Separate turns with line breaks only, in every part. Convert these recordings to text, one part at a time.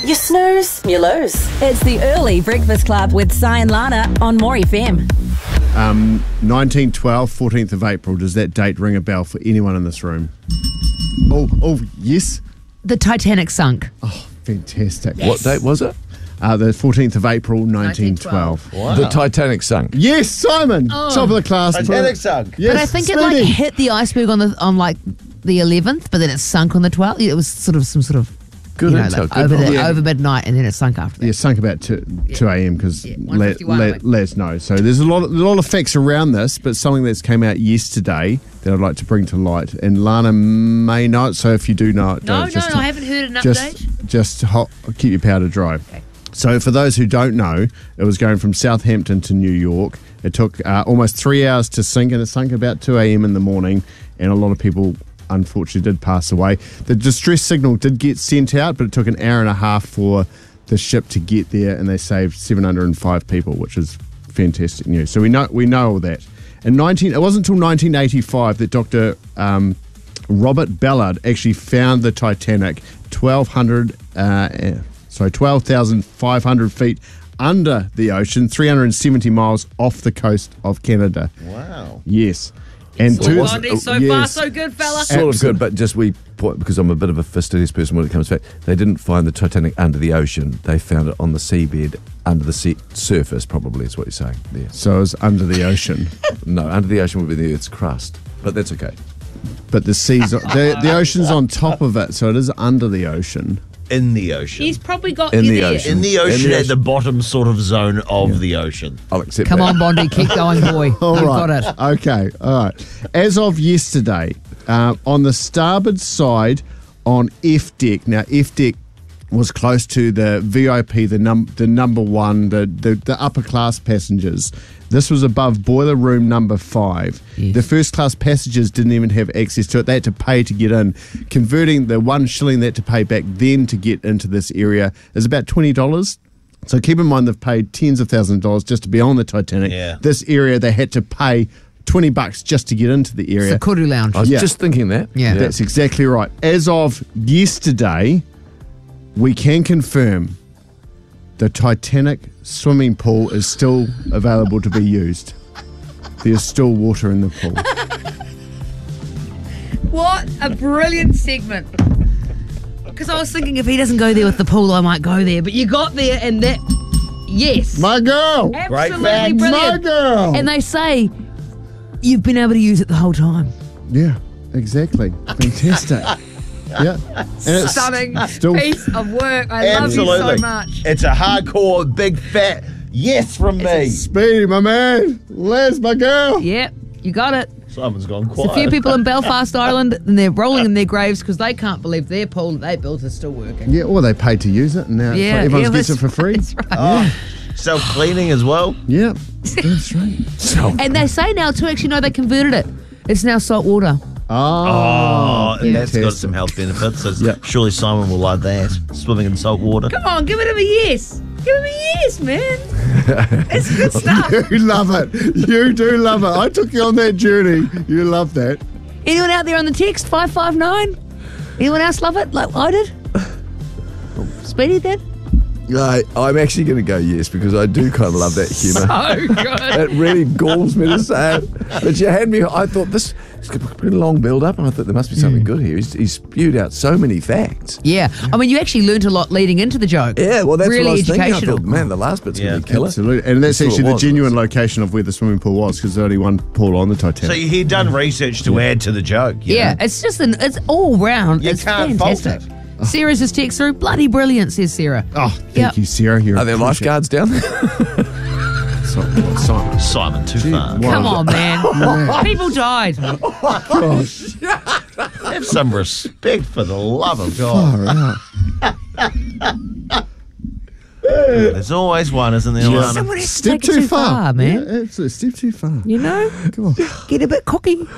You snooze, you lose.
It's the Early Breakfast Club with Si and Lana on More FM.
1912, 14th of April. Does that date ring a bell for anyone in this room? Oh, yes.
The Titanic sunk.
Oh, fantastic.
What date was it?
The 14th of April, 1912.
Wow. The Titanic sunk.
Yes, Simon. Top of the class.
Titanic sunk.
Yes,
But I think
Speedy.
it hit the iceberg on the 11th, but then it sunk on the 12th. It was some sort of
Good intel. Good knowledge.
over midnight, and then it sunk after that.
Yeah, sunk about 2 a.m. because
1:51,
Les know. So there's a lot of facts around this, but something that's came out yesterday that I'd like to bring to light. And Lana may know it, so if you do know it,
No, I haven't heard an update.
Just keep your powder dry.
Okay.
So for those who don't know, it was going from Southampton to New York. It took almost 3 hours to sink, and it sunk about 2 a.m. in the morning, and a lot of people unfortunately did pass away. The distress signal did get sent out, but it took an hour and a half for the ship to get there, and they saved 705 people, which is fantastic news. So we know all that. It wasn't until 1985 that Dr. Robert Ballard actually found the Titanic 12,500 feet under the ocean, 370 miles off the coast of Canada.
Wow.
Yes. And
Far, so good, fella.
Sort of good, but because I'm a bit of a fastidious person when it comes to fact, they didn't find the Titanic under the ocean. They found it on the seabed, under the surface, probably is what you're saying there.
So it was under the ocean.
No, under the ocean would be the Earth's crust, but that's okay.
But the ocean's on top of it, so it is under the ocean.
In the ocean.
He's probably got
In
you
the
there.
ocean.
In the ocean, at the bottom sort of zone of the ocean.
I'll accept
Come
that.
on, Bondi, keep going, boy.
All
You've
right.
got it.
Okay. All right. As of yesterday, on the starboard side on F deck. Now, F deck was close to the VIP, the number one, the upper class passengers. This was above boiler room number 5.
Yes.
The first class passengers didn't even have access to it. They had to pay to get in. Converting the 1 shilling they had to pay back then to get into this area is about $20. So keep in mind they've paid tens of thousands of dollars just to be on the Titanic.
Yeah.
This area they had to pay $20 just to get into the
It's
area.
the Kuru Lounge.
I was
Yeah.
just thinking that.
Yeah.
That's exactly right. As of yesterday, we can confirm the Titanic swimming pool is still available to be used. There's still water in the pool.
What a brilliant segment. Because I was thinking if he doesn't go there with the pool, I might go there. But you got there and that, yes.
My girl!
Absolutely
fact.
brilliant.
My girl!
And they say you've been able to use it the whole time.
Yeah, exactly. Fantastic. Yeah. And it's
Stunning
still
piece of work. I love you so much.
It's a hardcore, big, fat yes from me.
Speedy, my man. Les, my girl.
Yep, you got it.
Simon's gone
There's
quiet.
a few people in Belfast, Ireland, and they're rolling in their graves because they can't believe their pool that they built is still working.
Yeah, or they paid to use it and now everyone gets it for free.
That's right.
Oh, self-cleaning as well.
Yeah, that's right.
And they say now too, actually, no, they converted it. It's now salt water.
Oh, and that's got
fantastic.
some health benefits. So
Yeah.
surely Simon will like that. Swimming in salt water.
Come on, give it a yes. Give it a yes, man. It's good stuff.
You love it. You do love it. I took you on that journey. You love that.
Anyone out there on the text, 559? Anyone else love it like I did? Speedy then?
I'm actually going to go yes because I do kind of love that humour.
Oh, good.
It really galls me to say it. But you had me, I thought it's a pretty long build up, and I thought there must be something good here. He's spewed out so many facts.
Yeah. I mean, you actually learnt a lot leading into the joke.
Yeah, well, that's
really
what I was thinking. I
educational.
thought, man, the last bit's going to be killer.
Absolutely. And that's
That's what
actually
it
the
was.
genuine location of where the swimming pool was because there's only one pool on the
So
Titanic.
he'd done research to add to the joke. you
Yeah,
know?
it's just it's all round.
You
it's
can't fault
fantastic.
it.
Sarah's just text through. Bloody brilliant, says Sarah.
Oh, thank
Yep.
you, Sarah. You're
Are there lifeguards down there?
Simon.
Simon, too far.
wow.
Come on, man. People died.
Have some respect for the love of God.
Far out.
There's always one, isn't there, Lana?
Someone has to
Step
take it
too far.
man.
Yeah, absolutely. Step too far.
You know?
Come on.
Get a bit cocky.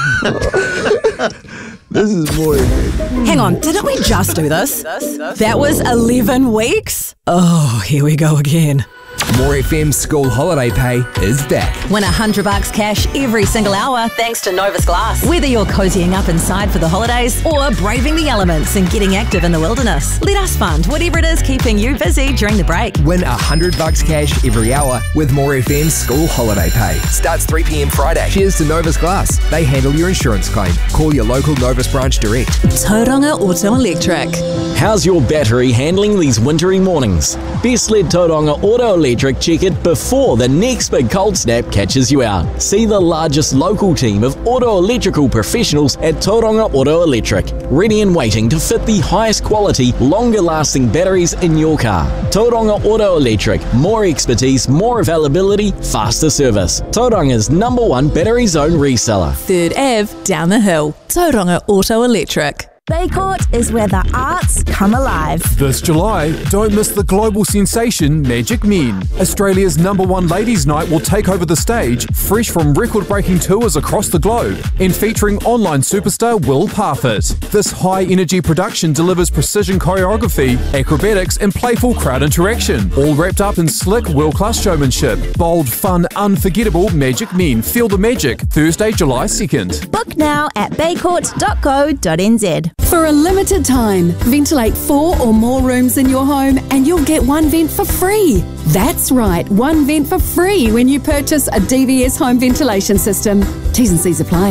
This is more.
Hang on, didn't we just do this? That was 11 weeks? Oh, here we go again.
More FM school holiday pay is back.
Win $100 cash every single hour
Thanks to Novus Glass.
whether you're cozying up inside for the holidays or braving the elements and getting active in the wilderness. Let us fund whatever it is keeping you busy during the break.
Win $100 cash every hour with More FM school holiday pay. Starts 3 p.m. Friday. Cheers to Novus Glass. They handle your insurance claim. Call your local Novus branch direct.
Tauranga Auto Electric.
How's your battery handling these wintry mornings? Best let Tauranga Auto Electric check it before the next big cold snap catches you out. See the largest local team of auto electrical professionals at Tauranga Auto Electric, ready and waiting to fit the highest quality, longer lasting batteries in your car. Tauranga Auto Electric, more expertise, more availability, faster service. Tauranga's #1 battery zone reseller.
3rd Ave, down the hill. Tauranga Auto Electric.
Bay Court is where the arts come alive.
This July, don't miss the global sensation Magic Men. Australia's #1 ladies' night will take over the stage, fresh from record-breaking tours across the globe, and featuring online superstar Will Parfitt. This high-energy production delivers precision choreography, acrobatics, and playful crowd interaction, all wrapped up in slick, world-class showmanship. Bold, fun, unforgettable Magic Men. Feel the magic. Thursday, July 2nd.
Book now at baycourt.co.nz.
For a limited time, ventilate 4 or more rooms in your home and you'll get 1 vent for free. That's right, 1 vent for free when you purchase a DVS home ventilation system. T's and C's apply.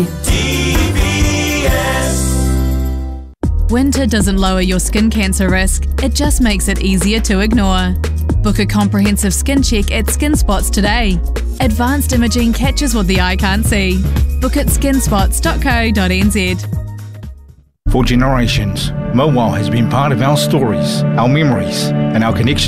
Winter doesn't lower your skin cancer risk, it just makes it easier to ignore. Book a comprehensive skin check at Skin Spots today. Advanced imaging catches what the eye can't see. Book at skinspots.co.nz.
For generations, Mobile has been part of our stories, our memories, and our connection